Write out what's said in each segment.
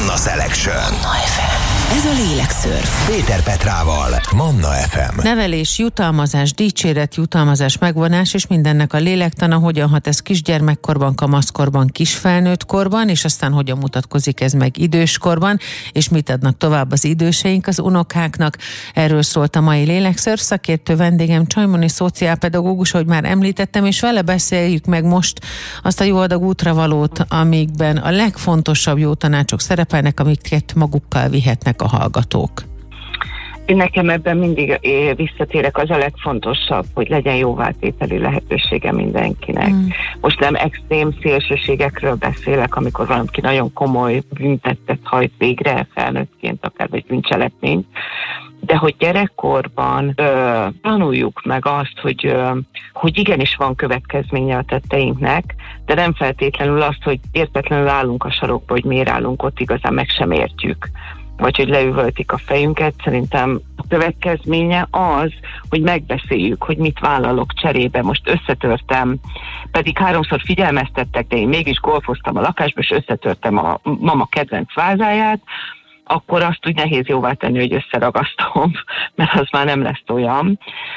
Manna Selection. Manna FM. Ez a lélekszörf. Péter Petrával. Manna FM. Nevelés, jutalmazás, dicséret, jutalmazás, megvonás, és mindennek a lélektana, hogyan hat ez kisgyermekkorban, kamaszkorban, kisfelnőtt korban, és aztán hogyan mutatkozik ez meg időskorban, és mit adnak tovább az időseink az unokáknak. Erről szólt a mai lélekszörf. Szakértő vendégem Csajmoni szociálpedagógus, ahogy már említettem, és vele beszéljük meg most azt a jó adag útravalót, amikben a legfontosabb jó tanácsok szerepelnek, amiket magukkal vihetnek a hallgatók. Én nekem ebben mindig visszatérek, az a legfontosabb, hogy legyen jóvátételi lehetősége mindenkinek. Most nem extrém szélsőségekről beszélek, amikor valaki nagyon komoly büntettet hajt végre felnőttként, akár vagy bűncselekményt, de hogy gyerekkorban tanuljuk meg azt, hogy igenis van következménye a tetteinknek, de nem feltétlenül azt, hogy értetlenül állunk a sarokba, hogy miért állunk ott, igazán meg sem értjük, vagy hogy leüvöltik a fejünket. Szerintem a következménye az, hogy megbeszéljük, hogy mit vállalok cserébe. Most összetörtem, pedig 3-szor figyelmeztettek, de én mégis golfoztam a lakásba, és összetörtem a mama kedvenc vázáját, akkor azt úgy nehéz jóvá tenni, hogy összeragasztom, mert az már nem lesz olyan.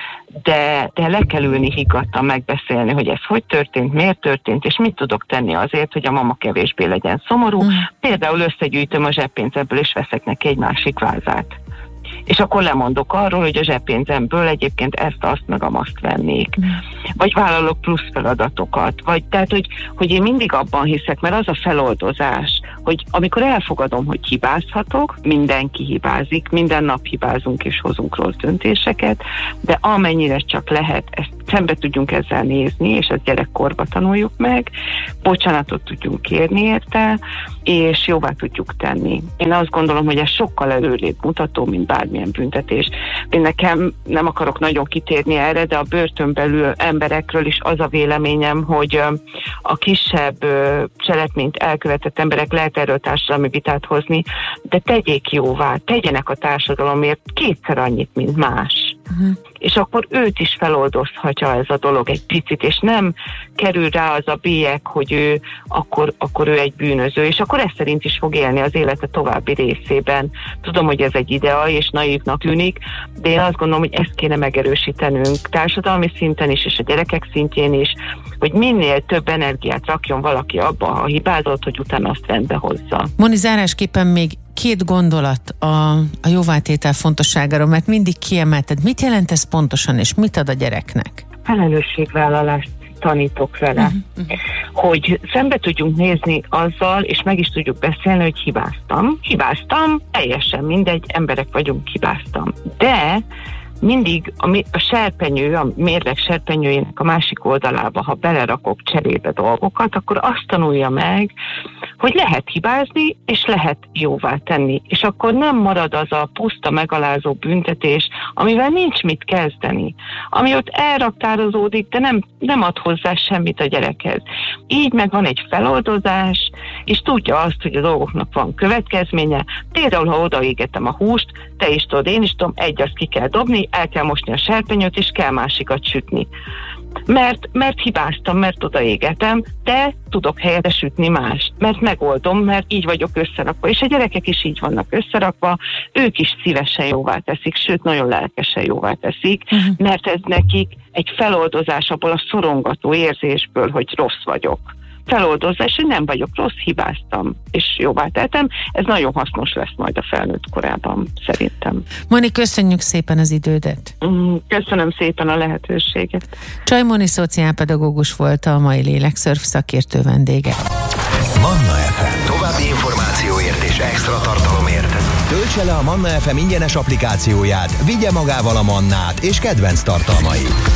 De le kell ülni higgadtan megbeszélni, hogy ez hogy történt, miért történt, és mit tudok tenni azért, hogy a mama kevésbé legyen szomorú. Például összegyűjtöm a zseppénzemből, és veszek neki egy másik vázát. És akkor lemondok arról, hogy a zseppénzemből egyébként ezt, azt, meg amazt vennék. Vagy vállalok plusz feladatokat. Vagy tehát, hogy én mindig abban hiszek, mert az a feloldozás, hogy amikor elfogadom, hogy hibázhatok, mindenki hibázik, minden nap hibázunk és hozunk rossz döntéseket, de amennyire csak lehet, ezt szembe tudjunk ezzel nézni, és ezt gyerekkorba tanuljuk meg, bocsánatot tudjunk kérni érte, és jóvá tudjuk tenni. Én azt gondolom, hogy ez sokkal előrébb mutató, mint bármilyen büntetés. Én nekem nem akarok nagyon kitérni erre, de a börtön belül emberekről is az a véleményem, hogy a kisebb cselekményt elkövetett emberek, lehet erről társadalmi vitát hozni, de tegyék jóvá, tegyenek a társadalomért 2-szer annyit, mint más. És akkor őt is feloldozhatja ez a dolog egy picit, és nem kerül rá az a bélyeg, hogy ő akkor ő egy bűnöző, és akkor ezt szerint is fog élni az élete további részében. Tudom, hogy ez egy idea, és naívnak tűnik, de én azt gondolom, hogy ezt kéne megerősítenünk társadalmi szinten is, és a gyerekek szintjén is, hogy minél több energiát rakjon valaki abba, ha hibázott, hogy utána azt rendbe hozza. Moni, zárásképpen még 2 gondolat a jóvátétel fontosságáról, mert mindig kiemelted. Mit jelent ez pontosan, és mit ad a gyereknek? Felelősségvállalást tanítok vele. Hogy szembe tudjunk nézni azzal, és meg is tudjuk beszélni, hogy hibáztam, teljesen mindegy, emberek vagyunk, hibáztam. De mindig a serpenyő, a mérleg serpenyőjének a másik oldalába, ha belerakok cserébe dolgokat, akkor azt tanulja meg, hogy lehet hibázni, és lehet jóvá tenni. És akkor nem marad az a puszta, megalázó büntetés, amivel nincs mit kezdeni. Ami ott elraktározódik, de nem ad hozzá semmit a gyerekhez. Így meg van egy feloldozás, és tudja azt, hogy a dolgoknak van következménye. Például, ha odaégetem a húst, te is tudod, én is tudom, azt ki kell dobni, el kell mosni a serpenyőt, és kell másikat sütni. Mert hibáztam, mert odaégetem, de tudok helyette sütni mást. Mert megoldom, mert így vagyok összerakva. És a gyerekek is így vannak összerakva, ők is szívesen jóvá teszik, sőt, nagyon lelkesen jóvá teszik, mert ez nekik egy feloldozás abból a szorongató érzésből, hogy rossz vagyok. Feloldozás, hogy nem vagyok rossz, hibáztam, és jóvá tettem. Ez nagyon hasznos lesz majd a felnőtt korában, szerintem. Moni, köszönjük szépen az idődet. Köszönöm szépen a lehetőséget. Csajmoni szociálpedagógus volt a mai lélekszörf szakértő vendége. Manna FM. További információért és extra tartalomért töltse le a Manna FM ingyenes applikációját, vigye magával a mannát és kedvenc tartalmait.